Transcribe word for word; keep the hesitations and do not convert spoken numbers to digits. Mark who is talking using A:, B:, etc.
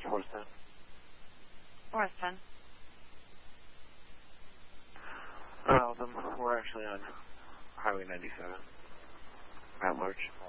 A: Forest ten.
B: Forest ten.
A: Uh, them, we're actually on Highway ninety-seven. At Larch.